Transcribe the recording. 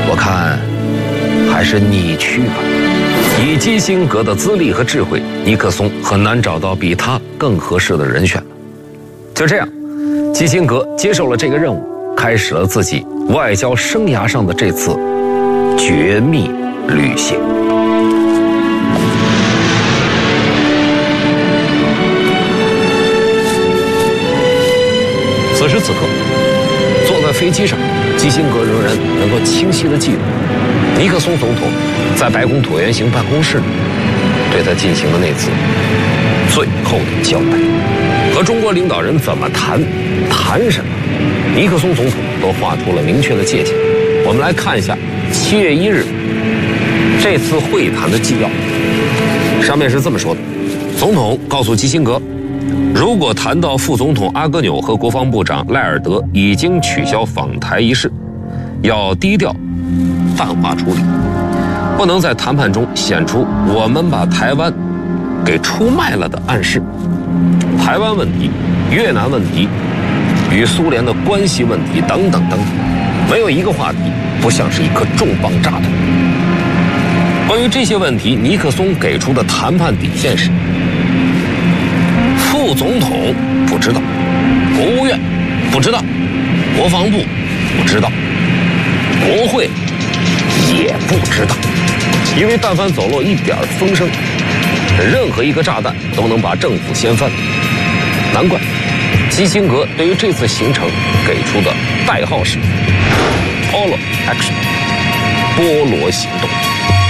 我看还是你去吧。以基辛格的资历和智慧，尼克松很难找到比他更合适的人选了。就这样，基辛格接受了这个任务，开始了自己外交生涯上的这次绝密旅行。此时此刻，坐在飞机上，基辛格仍然能够清晰地记得尼克松总统在白宫椭圆形办公室里对他进行的那次最后的交代，和中国领导人怎么谈什么，尼克松总统都画出了明确的界限。我们来看一下7月1日这次会谈的纪要，上面是这么说的：总统告诉基辛格，如果谈到副总统阿戈纽和国防部长赖尔德已经取消访台一事，要低调淡化处理，不能在谈判中显出我们把台湾给出卖了的暗示。台湾问题、越南问题、与苏联的关系问题等等等等，没有一个话题不像是一颗重磅炸弹。关于这些问题，尼克松给出的谈判底线是：副总统不知道，国务院不知道，国防部不知道，国会也不知道。因为但凡走漏一点风声，任何一个炸弹都能把政府掀翻。难怪基辛格对于这次行程给出的代号是 Apollo Action， 波罗行动。